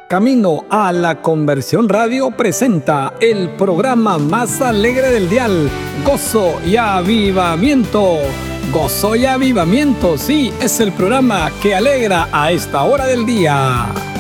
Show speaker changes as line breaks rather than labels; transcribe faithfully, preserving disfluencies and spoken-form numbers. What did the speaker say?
Camino a la Conversión Radio presenta el programa más alegre del dial, Gozo y Avivamiento. Gozo y Avivamiento, sí, es el programa que alegra a esta hora del día.